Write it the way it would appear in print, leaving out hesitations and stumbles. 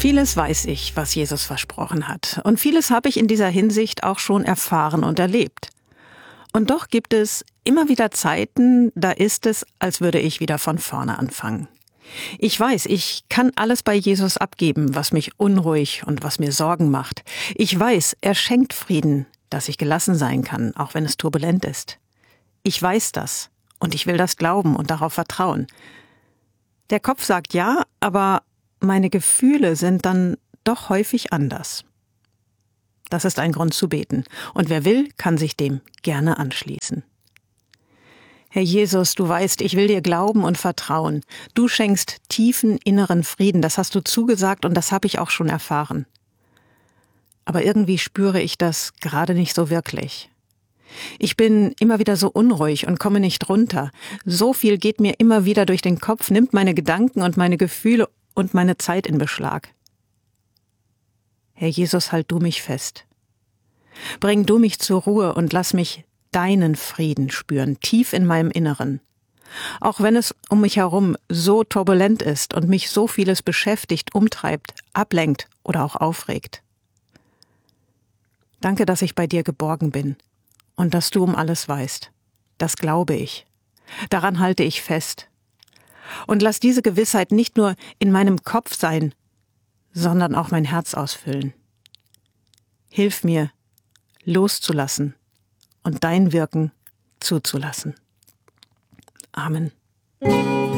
Vieles weiß ich, was Jesus versprochen hat. Und vieles habe ich in dieser Hinsicht auch schon erfahren und erlebt. Und doch gibt es immer wieder Zeiten, da ist es, als würde ich wieder von vorne anfangen. Ich weiß, ich kann alles bei Jesus abgeben, was mich unruhig und was mir Sorgen macht. Ich weiß, er schenkt Frieden, dass ich gelassen sein kann, auch wenn es turbulent ist. Ich weiß das und ich will das glauben und darauf vertrauen. Der Kopf sagt ja, aber meine Gefühle sind dann doch häufig anders. Das ist ein Grund zu beten. Und wer will, kann sich dem gerne anschließen. Herr Jesus, du weißt, ich will dir glauben und vertrauen. Du schenkst tiefen inneren Frieden, das hast du zugesagt und das habe ich auch schon erfahren. Aber irgendwie spüre ich das gerade nicht so wirklich. Ich bin immer wieder so unruhig und komme nicht runter. So viel geht mir immer wieder durch den Kopf, nimmt meine Gedanken und meine Gefühle und meine Zeit in Beschlag. Herr Jesus, halt du mich fest. Bring du mich zur Ruhe und lass mich deinen Frieden spüren, tief in meinem Inneren. Auch wenn es um mich herum so turbulent ist und mich so vieles beschäftigt, umtreibt, ablenkt oder auch aufregt. Danke, dass ich bei dir geborgen bin und dass du um alles weißt. Das glaube ich. Daran halte ich fest. Und lass diese Gewissheit nicht nur in meinem Kopf sein, sondern auch mein Herz ausfüllen. Hilf mir, loszulassen und dein Wirken zuzulassen. Amen.